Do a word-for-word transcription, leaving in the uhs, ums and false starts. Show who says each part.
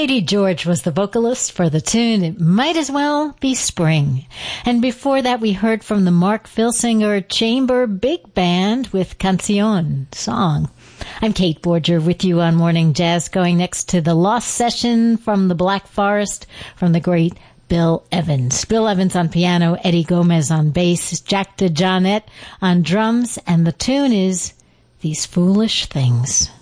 Speaker 1: Katie George was the vocalist for the tune It Might As Well Be Spring. And before that, we heard from the Mark Filsinger Chamber Big Band with Canción, song. I'm Kate Borger with you on Morning Jazz, going next to the Lost Session from the Black Forest from the great Bill Evans. Bill Evans on piano, Eddie Gomez on bass, Jack DeJohnette on drums, and the tune is These Foolish Things.